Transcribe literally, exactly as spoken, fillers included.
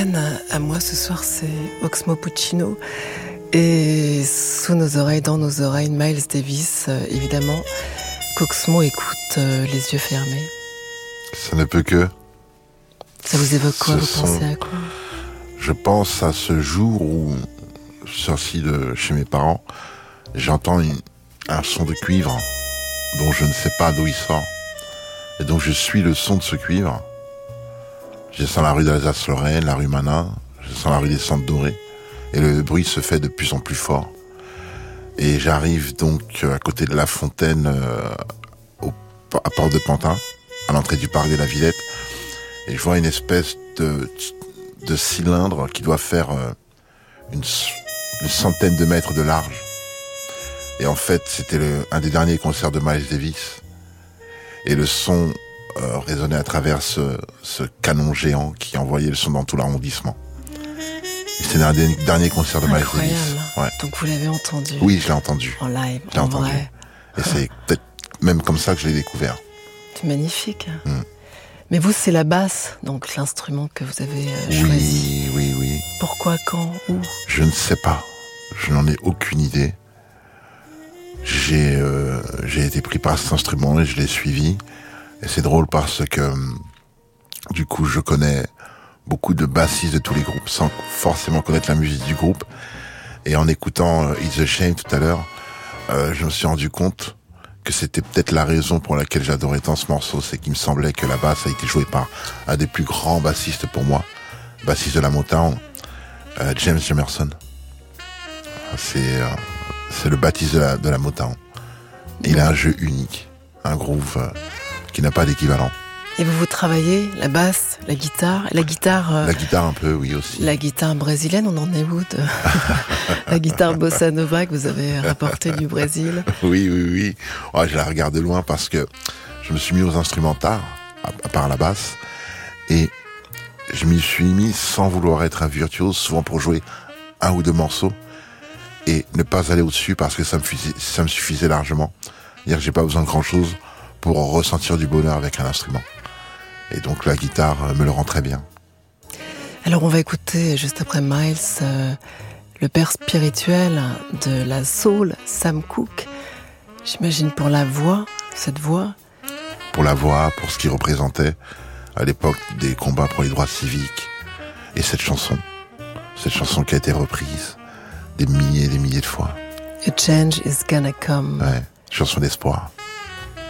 À moi ce soir, c'est Oxmo Puccino et sous nos oreilles, dans nos oreilles, Miles Davis, euh, évidemment, qu'Oxmo écoute euh, les yeux fermés. Ça ne peut que. Ça vous évoque quoi? Ce Vous sont... pensez à quoi? Je pense à ce jour où, sorti de chez mes parents, j'entends une... un son de cuivre dont je ne sais pas d'où il sort. Et donc je suis le son de ce cuivre. Je descends la rue d'Alsace-Lorraine, la rue Manin, je descends la rue des Centres Dorés, et le bruit se fait de plus en plus fort. Et j'arrive donc à côté de la fontaine, euh, au, à Porte de Pantin, à l'entrée du parc de la Villette, et je vois une espèce de, de cylindre qui doit faire euh, une, une centaine de mètres de large. Et en fait, c'était le, un des derniers concerts de Miles Davis. Et le son euh, résonnait à travers ce, ce canon géant qui envoyait le son dans tout l'arrondissement. Et c'était un des derniers concerts de Miles Davis. Ouais. Donc vous l'avez entendu? Oui, je l'ai entendu. En live, je l'ai en entendu. vrai. Et c'est peut-être même comme ça que je l'ai découvert. C'est magnifique. Mm. Mais vous, c'est la basse, donc l'instrument que vous avez euh, oui, choisi. Oui, oui, oui. Pourquoi, quand, où? Je ne sais pas. Je n'en ai aucune idée. J'ai, euh, j'ai été pris par cet instrument et je l'ai suivi. Et c'est drôle parce que, du coup, je connais beaucoup de bassistes de tous les groupes sans forcément connaître la musique du groupe. Et en écoutant euh, It's a Shame tout à l'heure, euh, je me suis rendu compte que c'était peut-être la raison pour laquelle j'adorais tant ce morceau. C'est qu'il me semblait que la basse a été jouée par un des plus grands bassistes pour moi, bassiste de la Motown, euh, James Jamerson. C'est... Euh, C'est le baptiste de la, de la Motown. Il a un jeu unique, un groove euh, qui n'a pas d'équivalent. Et vous, vous travaillez la basse, la guitare, la guitare... Euh, la guitare un peu, oui aussi. La guitare brésilienne, on en est où de... La guitare bossa nova que vous avez rapportée du Brésil? Oui, oui, oui. Ouais, je la regarde de loin parce que je me suis mis aux instrumentards, à, à part la basse, et je m'y suis mis sans vouloir être un virtuose, souvent pour jouer un ou deux morceaux, et ne pas aller au-dessus parce que ça me, suffisait, ça me suffisait largement. C'est-à-dire que j'ai pas besoin de grand-chose pour ressentir du bonheur avec un instrument. Et donc la guitare me le rend très bien. Alors on va écouter juste après Miles, euh, le père spirituel de la soul, Sam Cooke. J'imagine pour la voix, cette voix. Pour la voix, pour ce qu'il représentait à l'époque des combats pour les droits civiques. Et cette chanson, cette chanson qui a été reprise des milliers et des milliers de fois. A change is gonna come. Ouais, chanson d'espoir.